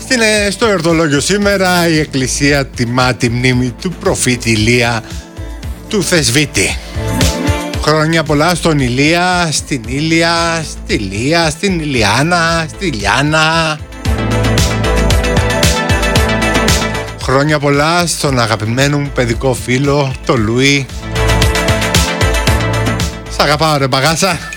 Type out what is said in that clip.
Στο εορτολόγιο σήμερα η Εκκλησία τιμά τη μνήμη του προφήτη Ηλία, του Θεσβήτη. Χρόνια πολλά στον Ηλία, στην Ήλια, στη Λία, στην Ηλιάνα, στη Λιάνα. Χρόνια πολλά στον αγαπημένο μου παιδικό φίλο, το Λουί. Σ' αγαπάω ρε μπαγάσα.